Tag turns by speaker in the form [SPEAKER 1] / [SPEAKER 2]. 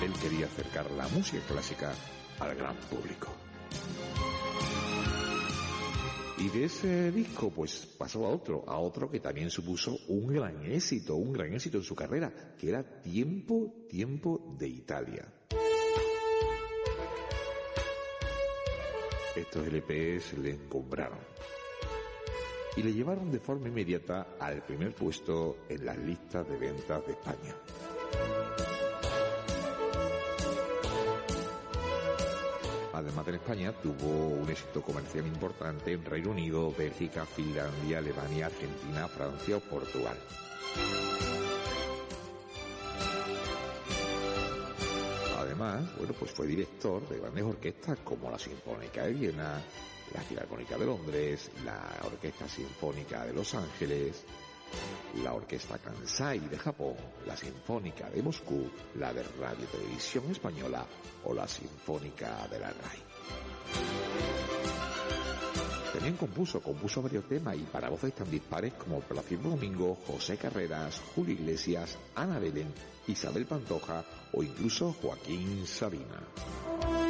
[SPEAKER 1] Él quería acercar la música clásica al gran público. Y de ese disco pues pasó a otro que también supuso un gran éxito en su carrera, que era Tiempo de Italia. Estos LPs le encumbraron y le llevaron de forma inmediata al primer puesto en las listas de ventas de España. Además de en España, tuvo un éxito comercial importante en Reino Unido, Bélgica, Finlandia, Alemania, Argentina, Francia o Portugal. Además, pues fue director de grandes orquestas como la Sinfónica de Viena, la Filarmónica de Londres, la Orquesta Sinfónica de Los Ángeles, la Orquesta Kansai de Japón, la Sinfónica de Moscú, la de Radio y Televisión Española o la Sinfónica de la RAI. También compuso varios temas y para voces tan dispares como Plácido Domingo, José Carreras, Julio Iglesias, Ana Belén, Isabel Pantoja o incluso Joaquín Sabina.